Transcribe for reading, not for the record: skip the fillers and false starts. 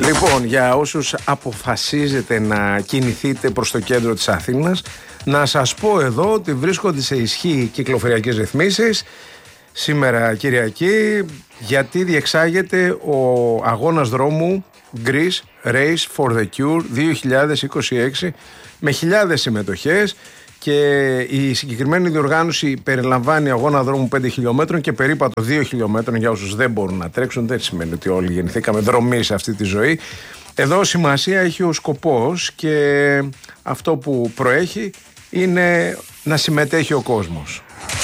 Λοιπόν, για όσους αποφασίζετε να κινηθείτε προς το κέντρο της Αθήνας, να σας πω εδώ ότι βρίσκονται σε ισχύ κυκλοφοριακές ρυθμίσεις σήμερα Κυριακή, γιατί διεξάγεται ο αγώνας δρόμου Greece Race for the Cure 2026 με χιλιάδες συμμετοχές, και η συγκεκριμένη διοργάνωση περιλαμβάνει αγώνα δρόμου 5 χιλιόμετρων και περίπατο 2 χιλιόμετρων για όσους δεν μπορούν να τρέξουν. Δεν σημαίνει ότι όλοι γεννηθήκαμε δρομή σε αυτή τη ζωή. Εδώ σημασία έχει ο σκοπός, και αυτό που προέχει είναι να συμμετέχει ο κόσμος.